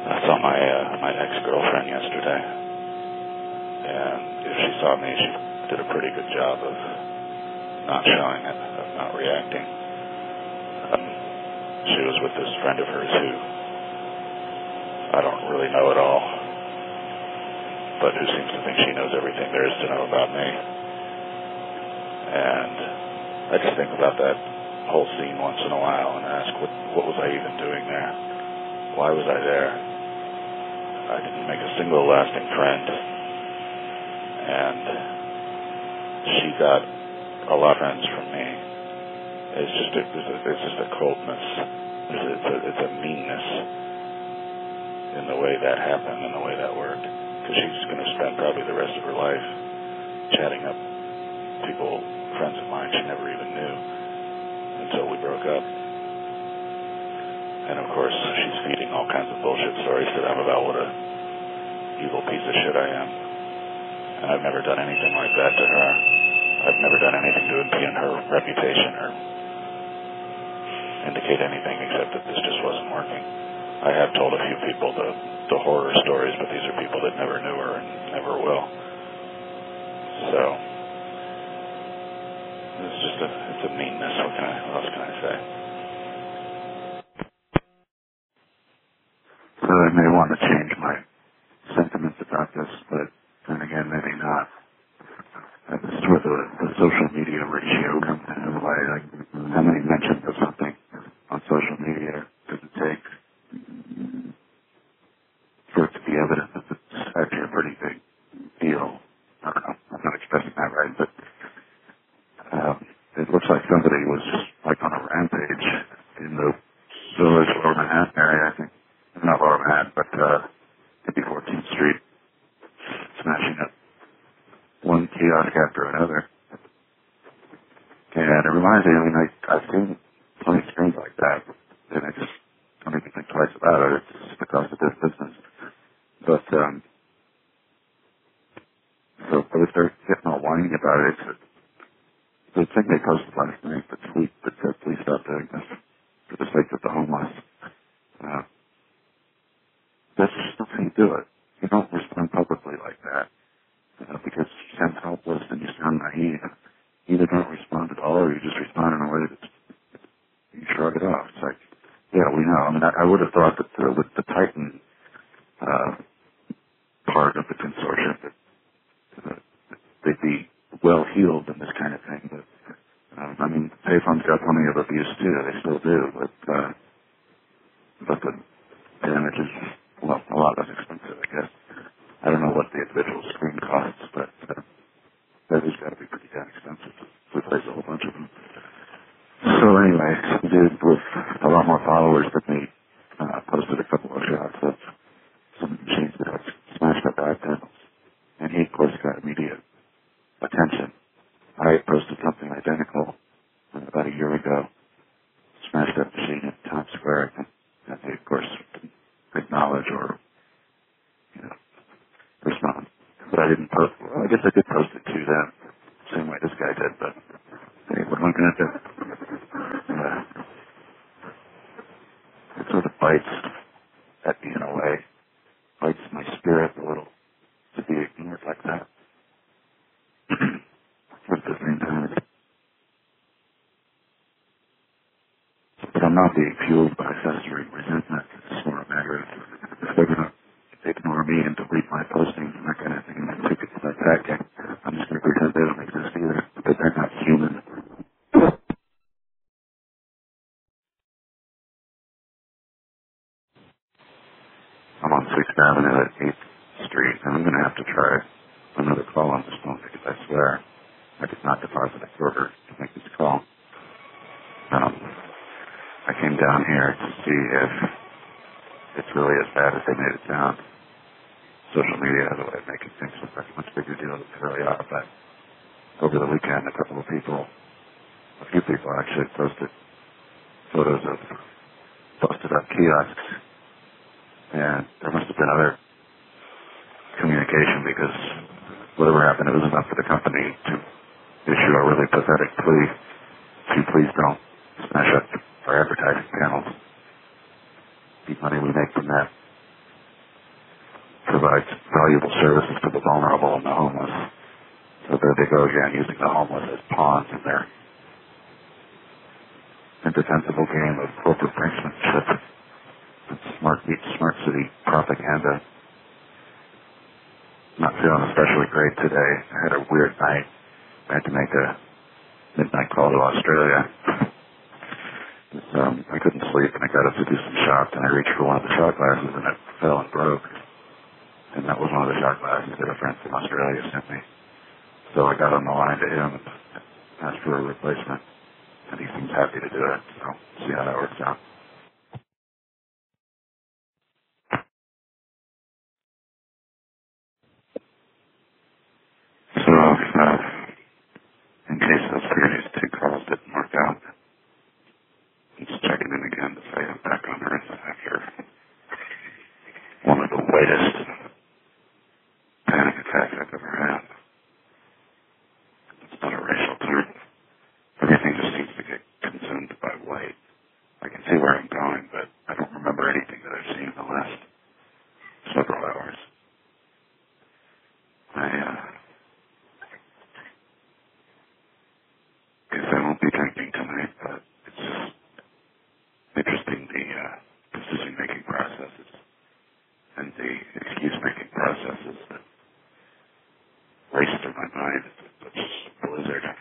I saw my ex-girlfriend yesterday, and if she saw me, she did a pretty good job of not showing it, of not reacting. She was with this friend of hers who I don't really know at all, but who seems to think she knows everything there is to know about me. And I just think about that whole scene once in a while and ask, what was I even doing there? Why was I there? I didn't make a single lasting friend, and she got a lot of friends from me. It's just a coldness. It's a meanness in the way that happened and the way that worked. Because she's going to spend probably the rest of her life chatting up people, friends of mine she never even knew until we broke up. And of course, she's feeding all kinds of bullshit stories to them about what a evil piece of shit I am. And I've never done anything like that to her. I've never done anything to impugn her reputation or indicate anything except that this just wasn't working. I have told a few people the horror stories, but these are people that never knew her and never will. So it's a meanness. What else can I say? So I may want to change my sentiments about this, but then again, maybe not. This is where the social media ratio comes into play. Like, how many mentions of something on social media does it take for it to be evident that it's actually a pretty big deal? I don't know. I'm not expressing that right, but it looks like somebody was just like on a rampage in the village, Lower Manhattan area, I think. Not Lower Manhattan, but 14th Street, smashing up one kiosk after another. And it reminds me, I mean, I've seen plenty of screens like that, and I just don't even think twice about it. It's just the cost of this business. But, so if they're getting all whiny about it, it's the thing they posted last night, the tweet that said, please stop doing this for the sake of the homeless. That's just not how you do it. You don't respond publicly like that because you sound helpless and you sound naive. You either don't respond at all or you just respond in a way that you shrug it off. It's like, yeah, we know. I mean, I would have thought that with the Titan part of the consortium that they'd be well-heeled in this kind of thing. But, I mean, Payphone's got plenty of abuse too. They still do. But the damage is, well, a lot less expensive, I guess. I don't know what the individual screen costs, but that has got to be pretty damn expensive to replace a whole bunch of them. So anyway, some dude with a lot more followers than me posted a couple of shots of some machines that had smashed up back panels. And he, of course, got immediate attention. I had posted something identical about a year ago, smashed up machine in Times Square, and they, of course, didn't acknowledge or, respond. But I didn't post, well, I guess I did post it to them, same way this guy did, but hey, what am I going to do? It sort of bites at me in a way, bites my spirit a little to be ignored like that. But at the same time, but I'm not being fueled by festering resentment. It's more a matter of if they're going to ignore me and delete my postings and that kind of thing, and then take it to that tactic, I'm just going to pretend they don't exist either, because they're not human. I'm on 6th Avenue at 8th Street, and I'm going to have to try another call on this phone, because I swear I did not deposit a quarter to make this call. I came down here to see if it's really as bad as they made it sound. Social media has a way of making things look like a much bigger deal than they really are, but over the weekend, a few people actually posted photos of busted up kiosks, and there must have been other communication because whatever happened, it was enough for the company to issue a really pathetic plea to please don't smash up our advertising panels. The money we make from that provides valuable services to the vulnerable and the homeless. So there they go again, using the homeless as pawns in their indefensible game of corporate brinksmanship. Smart city propaganda. Not feeling especially great today. I had a weird night. I had to make a midnight call to Australia. I couldn't sleep, and I got up to do some shots, and I reached for one of the shot glasses, and it fell and broke. And that was one of the shot glasses that a friend from Australia sent me. So I got on the line to him and asked for a replacement, and he seems happy to do it. So see how that works out. So, in case those previous two calls didn't work out, I'm just checking in again to say I'm back on Earth after one of the latest panic attacks I've ever had. It's not a racial term. Everything just seems to get consumed by white. I can see where I'm going, but I don't remember anything that I've seen in the last several hours. I guess I won't be drinking tonight, but it's just interesting the decision-making processes and the excuse-making processes that race through my mind. It's blizzard.